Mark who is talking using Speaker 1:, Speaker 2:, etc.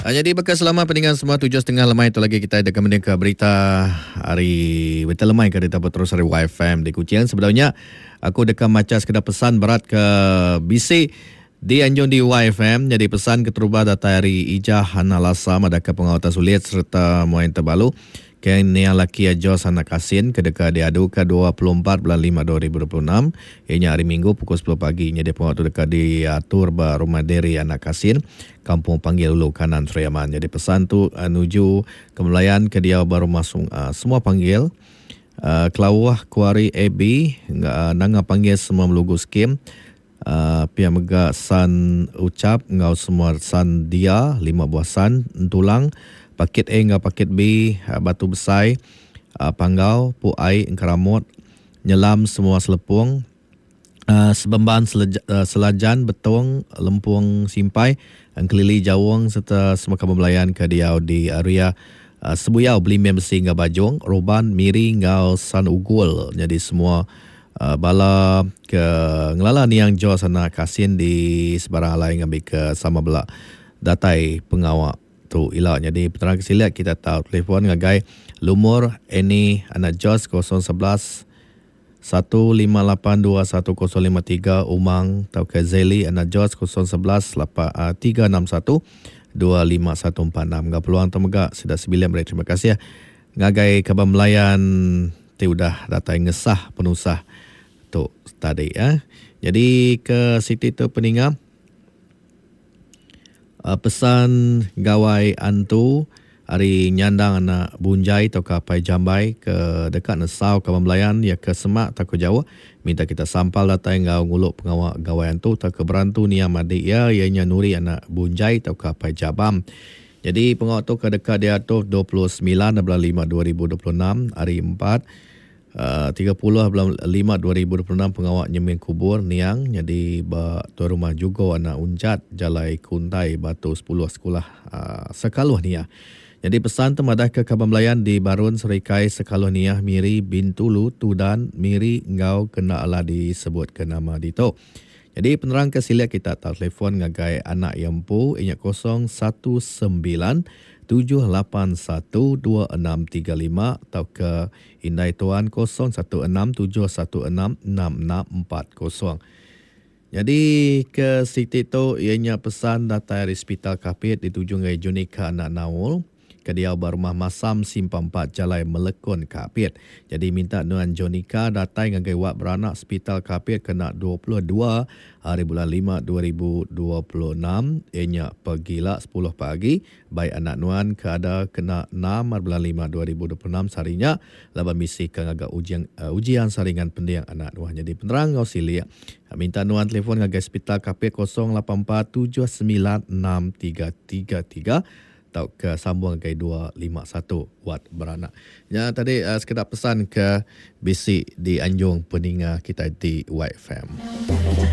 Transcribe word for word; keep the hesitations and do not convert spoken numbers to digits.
Speaker 1: Ah, jadi bekas selama peningan semua tujuh setengah lemai itu lagi kita ada kemudian ke berita hari berita lemai ke berita terus hari Y F M di Kuching. Sebenarnya aku dekat macam sekedar pesan berat ke B C di Anjung di Y F M. Jadi pesan keterubah data hari Ijah Hana Lasam ada ke pengawatan sulit serta muain terbalu. Ken yang laki Jos anak Kasin kedeka diadu ke dua puluh empat bulan lima dua ribu dua puluh enam. Ianya hari Minggu pukul sepuluh pagi. Nya dia pengawat dekat diatur ba rumah deri anak Kasin. Kampung Panggil Ulu Kanan Seriaman. Jadi pesan tu uh, nuju kemelayan ke dia baru masuk uh, semua panggil. Uh, Kelawah Kuari A B uh, nanga panggil semua melugu skim. Uh, pihak mega san ucap ngau semua san dia lima buah san tulang. Paket A dengan paket B, batu besai, panggau, puai, keramot, nyelam semua selepung, sebemban selajan, betong, lempuang simpai, kelili jawang serta semua kebelayan ke diau di area sebuyau belimia besi hingga bajong, roban, miri, ngau, san ugul. Jadi semua uh, bala ke ngelala ni yang jauh sana kasin di sebarang lain ngambil ke sama belak datai pengawak tu ilah. Jadi peterang kesilat kita tahu telefon ngagai lumur ini anak Jos kosong sebelas satu lima lapan dua satu kosong lima tiga umang tau ke Zeli anak Jos kosong sebelas tiga enam satu dua lima satu empat enam. Ngak peluang temegak sudah sembilan belas. Terima kasih ya. Ngagai kabar melayan ti udah datai ngesah penusah tu tadi ya. Jadi ke Siti tu peningam Uh, pesan gawai antu hari nyandang anak bunjai atau kapai jambai ke dekat nesau ke Melayan ya ke semak tak ke Jawa minta kita sampal data yang ngau nguluk pengawal gawai antu tak ke berantu ni adik ya ianya Nuri anak bunjai atau kapai jabam. Jadi pengawal tu ke dekat dia tu dua puluh sembilan bulan lima dua ribu dua puluh enam hari empat Uh, tiga puluh bulan lima dua ribu dua puluh enam pengawak nyemin kubur niang jadi ba tuan rumah juga anak unjat jalai kuntai batu sepuluh sekolah uh, sekaluh niah. Jadi pesan temadah ke kabar melayan di Barun Serikai sekaluh niah miri bintulu tudan miri ngau kena ala disebut ke nama dito. Jadi penerang ke sila kita tahu telefon ngagai anak yampu inyak kosong satu sembilan tujuh lapan satu dua enam tiga lima atau ke Indai Tuan kosong satu enam tujuh satu enam enam enam empat kosong. Jadi ke Siti tu ianya pesan data dari Hospital Kapit dituju ngai Junika anak Naul ke dia berumah Masam Simpang empat Jalai Melekon Kapit. Jadi minta Nuan Jonika datai ngagai wak beranak Hospital Kapit kena dua puluh dua hari bulan lima dua ribu dua puluh enam ianya pergila sepuluh pagi baik anak Nuan ke ada kena enam hari bulan lima dua ribu dua puluh enam sarinya laban misi ke ngagak ujian uh, ujian saringan pendiang anak Nuan. Jadi penerang ngau sili minta Nuan telefon ngagai Hospital Kapit kosong lapan empat tujuh sembilan enam tiga tiga tiga atau ke sambung ke dua lima satu watt beranak. Ya tadi uh, sekedar pesan ke B C di Anjung Peninga kita di Y F M.